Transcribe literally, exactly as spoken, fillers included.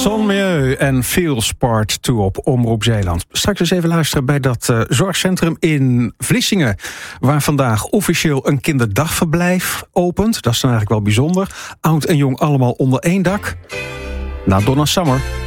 Sonmieu en Feels Part twee op Omroep Zeeland. Straks eens even luisteren bij dat uh, zorgcentrum in Vlissingen, waar vandaag officieel een kinderdagverblijf opent. Dat is dan eigenlijk wel bijzonder. Oud en jong allemaal onder één dak. Na Donna Summer.